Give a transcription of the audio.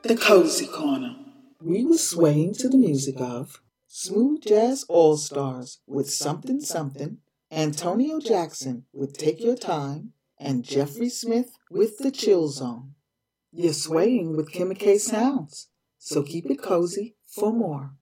The Cozy Corner. We were swaying to the music of Smooth Jazz All Stars with Something Something, Antonio Jackson with Take Your Time, and Jeffrey Smith with The Chill Zone. You're swaying with Kim K Sounds, so keep it cozy for more.